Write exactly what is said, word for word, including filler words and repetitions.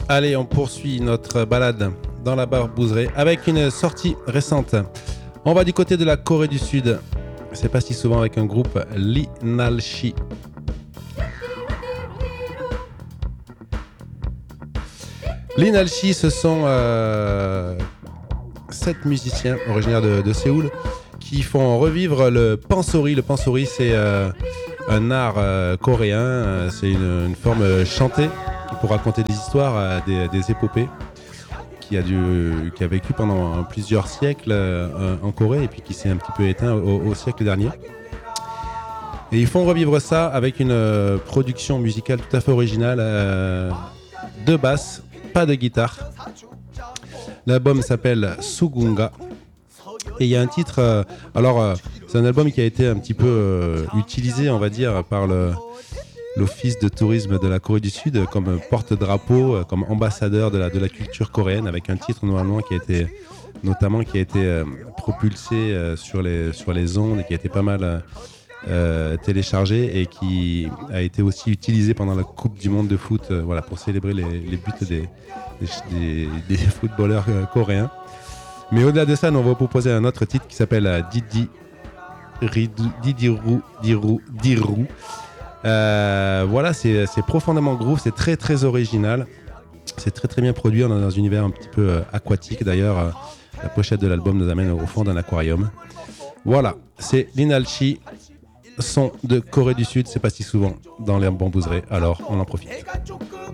Allez, on poursuit notre balade dans la barbouzerie avec une sortie récente. On va du côté de la Corée du Sud. C'est pas si souvent avec un groupe Linalchi. Linalchi, ce sont euh, sept musiciens originaires de, de Séoul qui font revivre le pansori. Le pansori, c'est euh, un art euh, coréen. C'est une, une forme chantée pour raconter des histoires, euh, des, des épopées, qui a, dû, qui a vécu pendant plusieurs siècles euh, en Corée et puis qui s'est un petit peu éteint au, au siècle dernier. Et ils font revivre ça avec une euh, production musicale tout à fait originale, euh, de basse, pas de guitare. L'album s'appelle Sugunga. Et il y a un titre, euh, alors euh, c'est un album qui a été un petit peu euh, utilisé, on va dire, par le, l'Office de tourisme de la Corée du Sud comme porte-drapeau, comme ambassadeur de la, de la culture coréenne, avec un titre normalement qui a été, notamment qui a été euh, propulsé euh, sur, les, sur les ondes et qui a été pas mal euh, téléchargé et qui a été aussi utilisé pendant la Coupe du Monde de foot, euh, voilà, pour célébrer les, les buts des, des, des, des footballeurs euh, coréens. Mais au-delà de ça, nous, on va vous proposer un autre titre qui s'appelle euh, Didi Ridou, Didirou Dirou Dirou. Euh, voilà, c'est, c'est profondément groove, c'est très très original, c'est très très bien produit, on est dans un univers un petit peu euh, aquatique. D'ailleurs, euh, la pochette de l'album nous amène au fond d'un aquarium. Voilà, c'est Linalchi, son de Corée du Sud, c'est pas si souvent dans les bambouseries, alors on en profite.